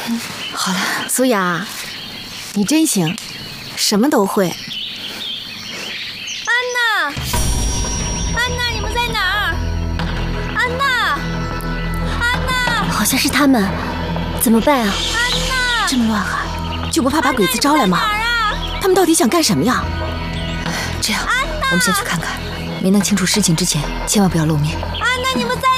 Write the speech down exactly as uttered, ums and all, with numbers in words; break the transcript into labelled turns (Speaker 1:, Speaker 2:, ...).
Speaker 1: 好了，苏雅，你真行，什么都会。
Speaker 2: 安娜，安娜，你们在哪儿？安娜，安娜，
Speaker 3: 好像是他们，怎么办啊？
Speaker 2: 安娜，
Speaker 1: 这么乱喊，就不怕把鬼子招来吗？
Speaker 2: 啊、
Speaker 1: 他们到底想干什么呀？这样，我们先去看看，没弄清楚事情之前，千万不要露面。
Speaker 2: 安娜，你们在